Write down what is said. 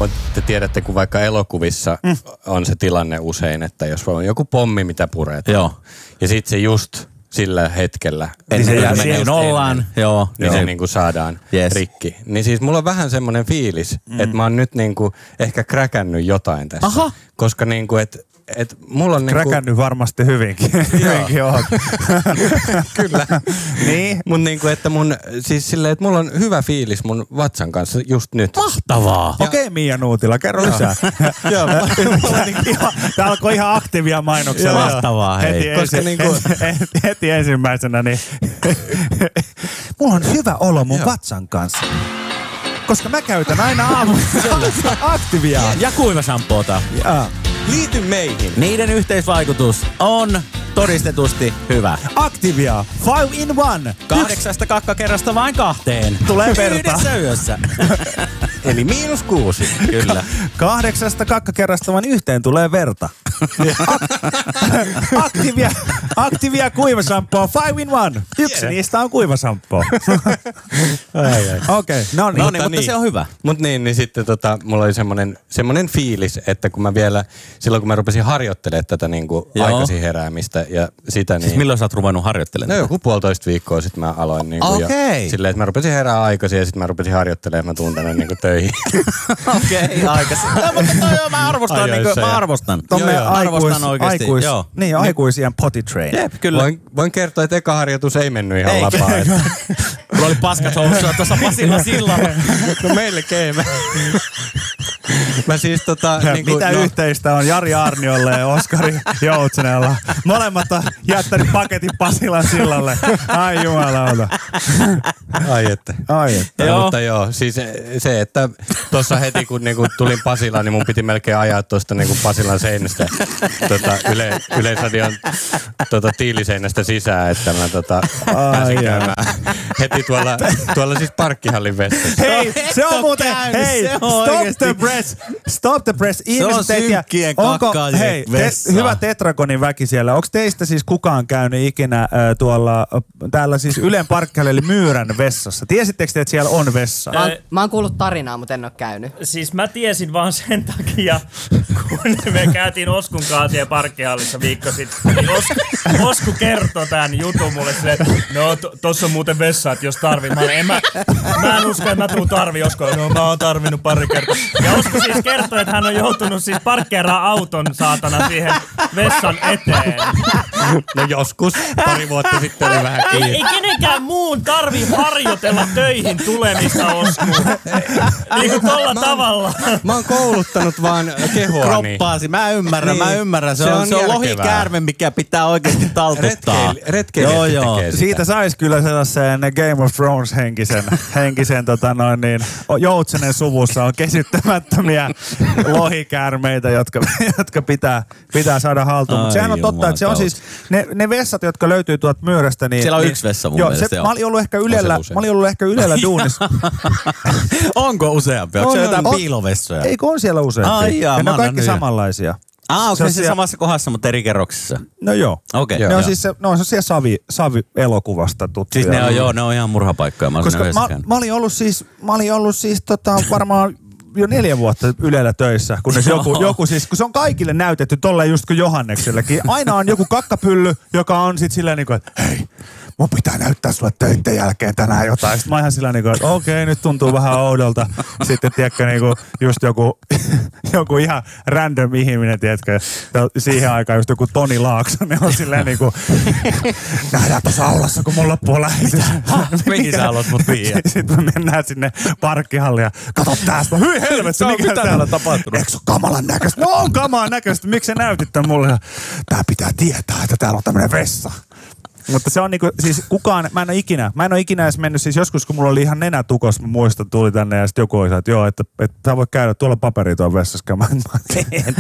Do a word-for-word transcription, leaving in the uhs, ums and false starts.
te tiedätte, kun vaikka elokuvissa mm. on se tilanne usein, että jos on joku pommi, mitä puretaan. Joo. Ja sit se just sillä hetkellä, niin se jää siihen nollaan, joo. Niin joo. se niinku saadaan yes. rikki. Niin siis mulla on vähän semmoinen fiilis, mm. että mä oon nyt niinku ehkä kräkännyt jotain tässä. Aha. Koska niinku, että et mulla on niinku... Kräkännyt varmasti hyvinkin. hyvinkin oot. Kyllä. Niin. Mun niinku, että mun, siis silleen, että mulla on hyvä fiilis mun vatsan kanssa just nyt. Mahtavaa. Okei okay, Mia Nuutila, kerro lisää. Joo. Tää alkoi ihan aktiivia mainoksia. Mahtavaa, hei. Heti, Koska ensi, niinku... heti, heti ensimmäisenä, niin mulla on hyvä olo mun Joo. vatsan kanssa. Koska mä käytän aina aamulla aktiivia. Ja kuivasampoota. Ja. Liity meihin. Niiden yhteisvaikutus on todistetusti hyvä. Aktivia. Five in one. Kahdeksasta kakkakerrasta vain kahteen. Tulee verta. Yhdessä yössä. Eli miinus kuusi. Kyllä. Kahdeksasta kakkakerrasta vain yhteen tulee verta. Aktivia, aktivia kuivasampoa. Five in one. Yksi yeah. niistä on kuivasampoa. Okei, okay, no niin. No niin, mutta niin. se on hyvä. Mut niin, niin sitten tota, mulla oli semmonen, semmonen fiilis, että kun mä vielä, silloin kun mä rupesin harjoittelemaan tätä niinku aikaisin heräämistä ja sitä niin... Siis milloin sä oot ruvennut harjoittelemaan? No joku puolitoista viikkoa sitten mä aloin niinku Okei. Okay. silleen, että mä rupesin herää aikaisin ja sitten mä rupesin harjoittelemaan ja mä tuun tänne niinku töihin. Okei, okay, aikaisin. No, mutta toi joo, mä arvostan, niinku, mä arvostan. Tomme joo, arvostan oikeesti. Aikuis, joo. Niin, aikuisien potty train. Jep, kyllä. Voin, voin kertoa, että eka harjoitus ei mennyt ihan ei, lapaa. Että... Mulla oli paskat housua tuossa Pasilla sillalla. No melkein. Mä, mä siis tota... Niin kuin, mitä no... yhteistä on Jari Arniolle ja Oskari Joutsenella? Molemmat on jättänyt paketin Pasilan sillalle. Ai jumalauta. Ai että. Ai että. Joo. Mutta joo, siis se, että tuossa heti kun niinku tulin Pasilaan, niin mun piti melkein ajaa tuosta niinku Pasilan seinästä tota, yle, Yleisradion tota, tiiliseinästä sisään, että mä tota, pääsin käymään heti tuolla, tuolla siis parkkihallin vessassa. Hei, se on muuten, hei, stop oikeasti. the press, stop the press. Ihmiset se on synkkien kakkaa hei, te, hyvä Tetragonin väki siellä. Onko teistä siis kukaan käynyt ikinä äh, tuolla, äh, täällä siis Ylen parkkihallilla eli Myyrän vessassa? Tiesittekö te, että siellä on vessa? Mä oon, mä oon kuullut tarinaa, mutta en oo käynyt. Siis mä tiesin vaan sen takia, kun me käytiin Oskun kanssa siellä parkkihallissa viikko sitten. Niin Osku, Osku kertoi tämän jutun mulle silleen, että no to, tossa on muuten vessa, että jos tarvit. Mä, en, mä, mä en usko, että mä tuun tarvi Osko. No mä oon tarvinnut pari kertaa. Ja Osku siis kertoi, että hän on joutunut siis parkkeeraan auton saatana siihen vessan eteen. No joskus pari vuotta sitten oli vähän kiinni. Ei, ei kenenkään muun tarvi harjoitella töihin tulemista, Osku. Niin kuin tolla mä, tavalla. Mä oon kouluttanut vaan kehoani. Kroppaasi, mä ymmärrän, niin. mä ymmärrän. Se, se on, on, se on lohikäärme, mikä pitää oikeasti taltuttaa. Retkeilijät joo, tekee sitä. Siitä sais kyllä sellaisen Game of Thrones henkisen, henkisen tota noin niin, Joutsenen suvussa on kesyttämättömiä lohikäärmeitä, jotka, jotka pitää, pitää saada haltuun. Mutta sehän on totta, että se on siis ne, ne vessat, jotka löytyy tuolta Myyrästä. Niin, siellä on niin, yksi vessa mun joo, mielestä. Se, joo. Mä olin ollut ehkä Ylellä, mä olin ollut ehkä Ylellä duunissa. Onko useampi? Onko on, se jotain on, piilovessoja? Eikö on siellä useampia? Ai jaa, ja ne on kaikki nyt. samanlaisia. Ah, onko se, se siellä... samassa kohdassa, mutta eri kerroksissa? No joo. Okei. Okay. Ne on siis se, ne on siellä Savi, Savi-elokuvasta tuttuja. Siis ne on, joo, ne on ihan murhapaikkoja. Mä Koska mä, mä olin ollut siis, mä olin ollut siis tota, varmaan jo neljä vuotta Ylellä töissä, kunnes joku, joku siis, kun se on kaikille näytetty tolleen just kuin Johanneksellekin. Aina on joku kakkapylly, joka on sit silleen niinku, että hei, mun pitää näyttää sulle töitten jälkeen tänään jotain. Sitten mä ihan sillä niinku, että okei, nyt tuntuu vähän oudolta. Sitten tiedätkö niinku just joku, joku ihan random ihminen, tiedätkö, siihen aikaan just joku Toni Laaksonen on silleen niinku, nähdään tuossa aulassa, kun mun loppuu lähetys. Mihin sä haluat mut viiä? Sitten me mennään sinne parkkihalliin ja kato tästä, hyi helvetti, mikä mitä täällä on tapahtunut? Eikö se ole kamalan näköistä? No on kamalan näköistä, miksi sä näytit tämän mulle? Tää pitää tietää, että täällä on tämmönen vessa. Mutta se on niinku, siis kukaan, mä en ole ikinä, mä en ole ikinä edes mennyt, siis joskus kun mulla oli ihan nenä tukos, mä muistan, tuli tänne ja sitten joku oli, että joo, että, että sä voit käydä tuolla paperi tuon vessassa. Mä, mä